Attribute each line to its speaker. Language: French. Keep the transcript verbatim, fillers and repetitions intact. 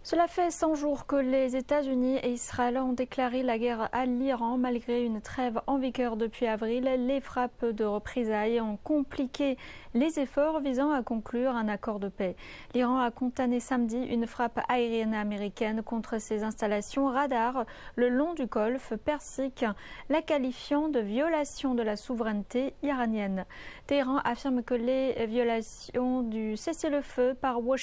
Speaker 1: Cela fait cent jours que les États-Unis et Israël ont déclaré la guerre à l'Iran. Malgré une trêve en vigueur depuis avril, les frappes de représailles ont compliqué les efforts visant à conclure un accord de paix. L'Iran a condamné samedi une frappe aérienne américaine contre ses installations radars le long du golfe Persique, la qualifiant de violation de la souveraineté iranienne. Téhéran affirme que les violations du cessez-le-feu par Washington